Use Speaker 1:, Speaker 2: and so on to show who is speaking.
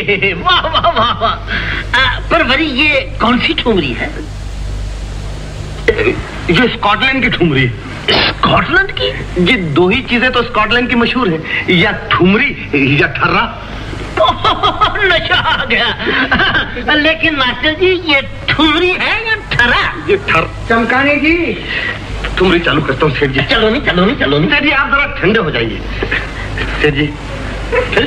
Speaker 1: वाह वाह वाह वाह। पर वरी ये कौन सी ठुमरी है?
Speaker 2: ये स्कॉटलैंड की ठुमरी।
Speaker 1: स्कॉटलैंड की?
Speaker 2: ये दो ही चीजें तो स्कॉटलैंड की मशहूर है, या ठुमरी या ठर्रा।
Speaker 1: नशा आ गया। लेकिन मास्टर जी ये ठुमरी है या ठर्रा?
Speaker 2: ये
Speaker 3: चमकाने की
Speaker 2: ठुमरी चालू करता हूँ सेठ जी।
Speaker 1: चलो नहीं।
Speaker 2: सेठ जी आप जरा ठंडे हो जाइए। सेठ जी